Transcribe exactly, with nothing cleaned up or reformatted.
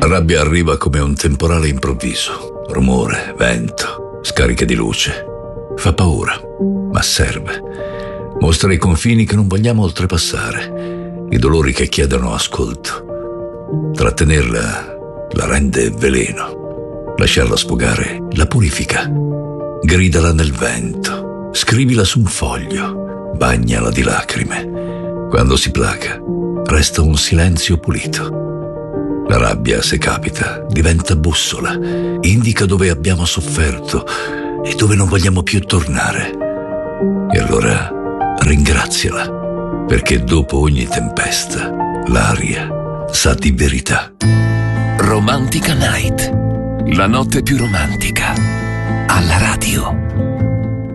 La rabbia arriva come un temporale improvviso. Rumore, vento, scariche di luce. Fa paura, ma serve. Mostra i confini che non vogliamo oltrepassare, i dolori che chiedono ascolto. Trattenerla la rende veleno. Lasciarla sfogare la purifica. Gridala nel vento. Scrivila su un foglio. Bagnala di lacrime. Quando si placa, resta un silenzio pulito. La rabbia, se capita, diventa bussola, indica dove abbiamo sofferto e dove non vogliamo più tornare. E allora ringraziala, perché dopo ogni tempesta l'aria sa di verità. Romantica Night, la notte più romantica, alla radio.